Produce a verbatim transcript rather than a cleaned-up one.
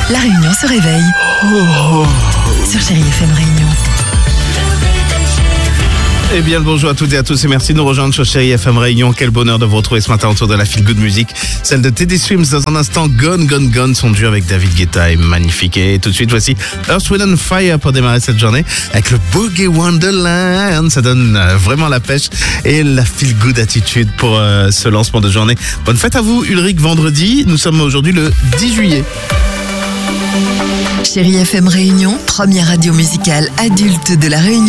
La Réunion se réveille. Oh. Sur Chérie F M Réunion. Eh bien, le bonjour à toutes et à tous et merci de nous rejoindre sur Chérie F M Réunion. Quel bonheur de vous retrouver ce matin autour de la Feel Good Music, celle de Teddy Swims. Dans un instant, Gone, Gone, Gone, son duo avec David Guetta est magnifique. Et tout de suite, voici Earth, Wind and Fire pour démarrer cette journée avec le Boogie Wonderland. Ça donne euh, vraiment la pêche et la Feel Good attitude pour euh, ce lancement de journée. Bonne fête à vous, Ulrich, vendredi. Nous sommes aujourd'hui le dix juillet. Chérie F M Réunion, première radio musicale adulte de la Réunion.